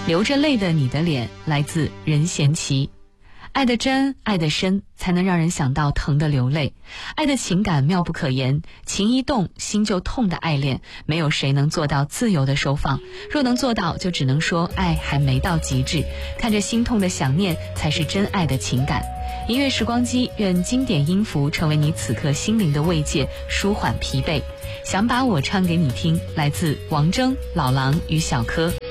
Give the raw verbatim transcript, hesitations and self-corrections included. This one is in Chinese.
流着泪的你的脸，来自任贤齐。爱得真，爱得深，才能让人想到疼得流泪。爱的情感妙不可言，情一动心就痛的爱恋，没有谁能做到自由的收放。若能做到，就只能说爱还没到极致。看着心痛的想念，才是真爱的情感。音乐时光机，愿经典音符成为你此刻心灵的慰藉，舒缓疲惫。想把我唱给你听，来自王铮、老狼与小柯。